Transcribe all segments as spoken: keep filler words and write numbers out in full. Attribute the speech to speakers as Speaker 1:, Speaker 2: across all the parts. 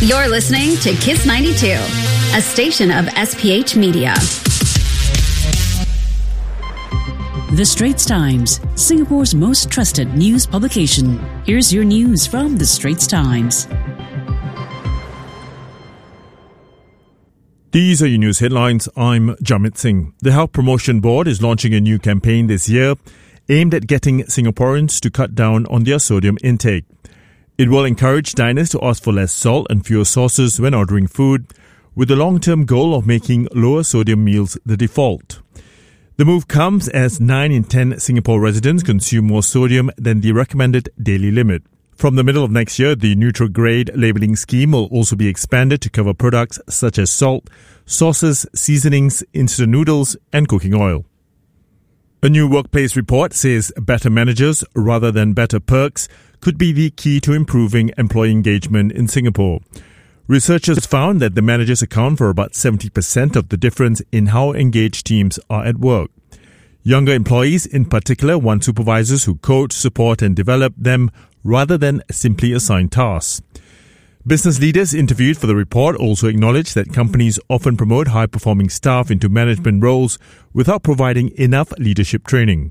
Speaker 1: You're listening to Kiss ninety-two, a station of S P H Media.
Speaker 2: The Straits Times, Singapore's most trusted news publication. Here's your news from The Straits Times.
Speaker 3: These are your news headlines. I'm Jamit Singh. The Health Promotion Board is launching a new campaign this year aimed at getting Singaporeans to cut down on their sodium intake. It will encourage diners to ask for less salt and fewer sauces when ordering food, with the long-term goal of making lower sodium meals the default. The move comes as nine in ten Singapore residents consume more sodium than the recommended daily limit. From the middle of next year, the neutral grade labelling scheme will also be expanded to cover products such as salt, sauces, seasonings, instant noodles, and cooking oil. A new workplace report says better managers rather than better perks could be the key to improving employee engagement in Singapore. Researchers found that the managers account for about seventy percent of the difference in how engaged teams are at work. Younger employees in particular want supervisors who coach, support and develop them rather than simply assign tasks. Business leaders interviewed for the report also acknowledged that companies often promote high-performing staff into management roles without providing enough leadership training.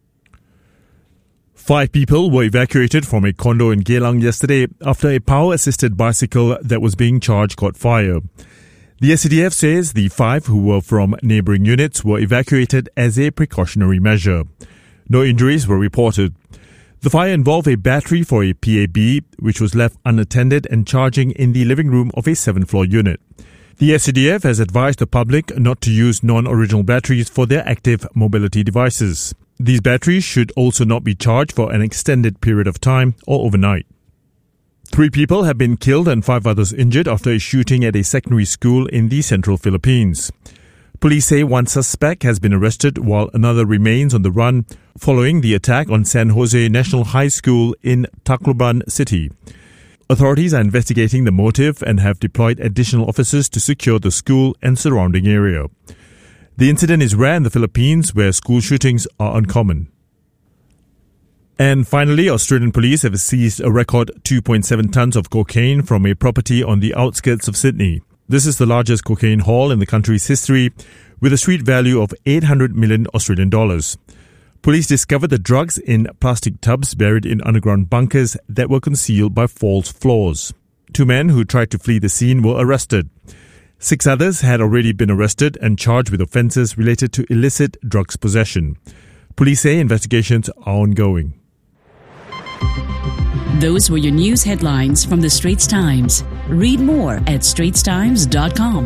Speaker 3: Five people were evacuated from a condo in Geylang yesterday after a power-assisted bicycle that was being charged caught fire. The S C D F says the five who were from neighbouring units were evacuated as a precautionary measure. No injuries were reported. The fire involved a battery for a P A B, which was left unattended and charging in the living room of a seventh-floor unit. The S C D F has advised the public not to use non-original batteries for their active mobility devices. These batteries should also not be charged for an extended period of time or overnight. Three people have been killed and five others injured after a shooting at a secondary school in the central Philippines. Police say one suspect has been arrested while another remains on the run following the attack on San Jose National High School in Tacloban City. Authorities are investigating the motive and have deployed additional officers to secure the school and surrounding area. The incident is rare in the Philippines, where school shootings are uncommon. And finally, Australian police have seized a record two point seven tonnes of cocaine from a property on the outskirts of Sydney. This is the largest cocaine haul in the country's history, with a street value of eight hundred million Australian dollars. Police discovered the drugs in plastic tubs buried in underground bunkers that were concealed by false floors. Two men who tried to flee the scene were arrested. Six others had already been arrested and charged with offences related to illicit drugs possession. Police say investigations are ongoing.
Speaker 2: Those were your news headlines from The Straits Times. Read more at straits times dot com.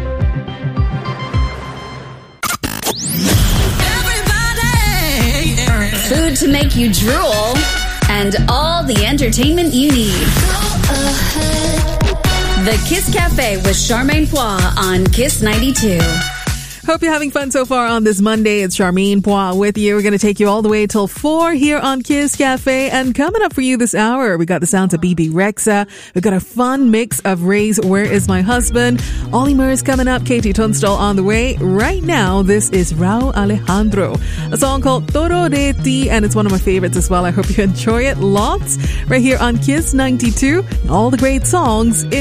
Speaker 1: Food to make you drool, and all the entertainment you need. The Kiss Cafe with Charmaine Pois on Kiss ninety-two.
Speaker 4: Hope you're having fun so far on this Monday. It's Charmaine Pois with you. We're going to take you all the way till four here on Kiss Cafe. And coming up for you this hour, we got the sounds of B B Rexa. We've got a fun mix of Ray's Where Is My Husband? Ollie Murs coming up. Katie Tunstall on the way. Right now, this is Rauw Alejandro, a song called Toro de Ti, and it's one of my favorites as well. I hope you enjoy it lots right here on Kiss ninety-two. All the great songs in